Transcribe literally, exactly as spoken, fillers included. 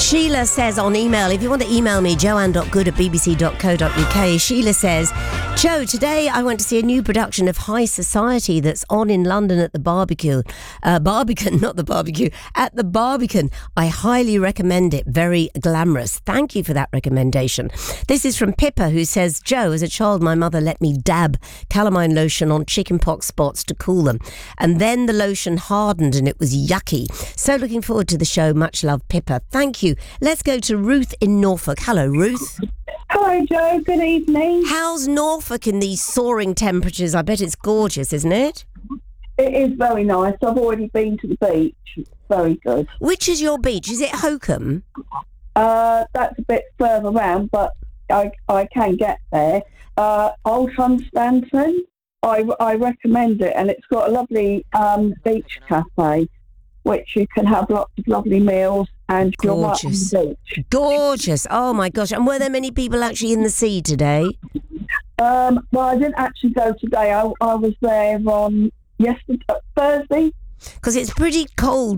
Sheila says on email, if you want to email me, joanne dot good at b b c dot co dot u k. Sheila says, Joe, today I went to see a new production of High Society that's on in London at the Barbican. Uh, Barbican, not the barbecue, at the Barbican. I highly recommend it. Very glamorous. Thank you for that recommendation. This is from Pippa, who says, Joe, as a child, my mother let me dab calamine lotion on chickenpox spots to cool them. And then the lotion hardened and it was yucky. So looking forward to the show. Much love, Pippa. Thank you. Let's go to Ruth in Norfolk. Hello, Ruth. Hello, Joe. Good evening. How's Norfolk in these soaring temperatures? I bet it's gorgeous, isn't it? It is very nice. I've already been to the beach. It's very good. Which is your beach? Is it Hokum? Uh, that's a bit further around, but I I can get there. Uh, Old Hunstanton. I, I recommend it, and it's got a lovely um, beach cafe, which you can have lots of lovely meals, and you're right on the beach. Gorgeous. Oh, my gosh. And were there many people actually in the sea today? Um, well, I didn't actually go today. I, I was there on yesterday, Thursday. Because it's pretty cold